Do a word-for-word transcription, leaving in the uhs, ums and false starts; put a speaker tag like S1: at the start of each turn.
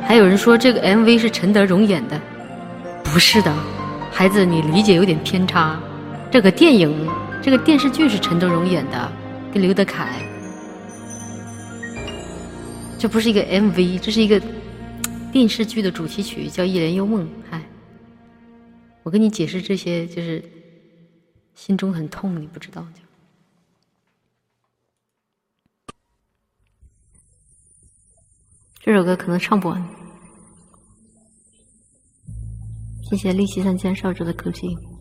S1: 还有人说这个 M V 是陈德容演的，不是的，孩子，你理解有点偏差。这个电影、这个电视剧是陈德容演的，跟刘德凯。这不是一个 M V， 这是一个电视剧的主题曲，叫《一帘幽梦》。嗨，我跟你解释这些，就是心中很痛，你不知道就。这首歌可能唱不完。谢谢力气三千少主的口气。